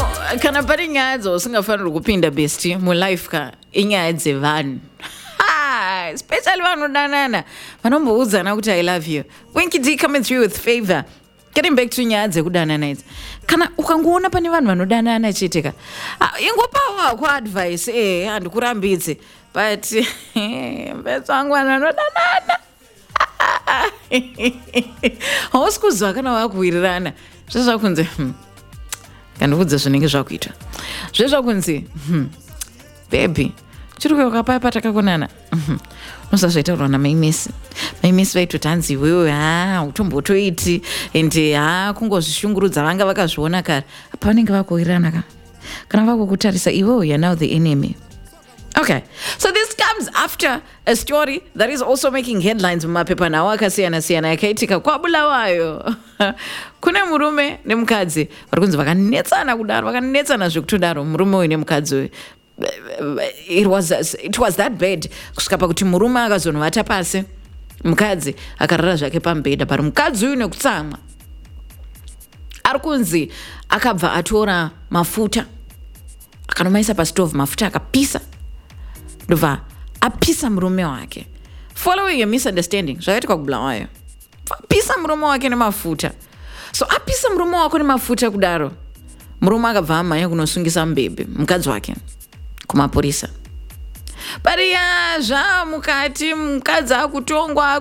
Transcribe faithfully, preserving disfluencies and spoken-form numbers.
know, kana pari nyaya dzausingafaniri kupinda besti mulife ka inyaya dzevanhu, especially vanodanana vanomboudzana kuti I love you. Winky D coming through with favor. Getting back to nyaya dzekudanana idzi, kana ukangoona pane vanhu vanodanana chete ka ingopawo kwa advice eh handikurambidze but mbezo wangu vanhu vanodanana hausi kuzwa kana vakuwirirana zvezvakunzi kandikudze zvinenge zvakuitwa zvezvakunzi baby chiri kuyoka paya patakakonana nosazvaitaurwa namaimesi maimesi vaitoti hanzi iwewe ha utombotoiti ende ha kungozvishungurudza vanga vakazviona kare apa vanenge vakuwirirana ka kana vakukutarisa iwewe you're now the enemy. Okay, so this comes after a story that is also making headlines mumapepa nawo akasiyana siyana yakaitika kwaBulawayo. Kune murume nemukadzi vari kunzi vakanetsana kudaro vakanetsana zvekutodaro murume uyu nemukadzi uyu. It was it was that bad kusvika pakuti murume akazonovata pasi mukadzi akarara zvake pamubhedha pari mukadzi uyu nekutsamwa ari kunzi akabva atora mafuta akanomaisa pastove mafuta akapisa ndobva apisa murume wake following a misunderstanding zvakaitika kuBulawayo. Apisa murume wake nemafuta, so apisa murume wake nemafuta kudaro murume akabva amhanya kunosungisa mubhebhe mukadzi wake kumapurisa. Pariya zvamukati mukadzi akutongwa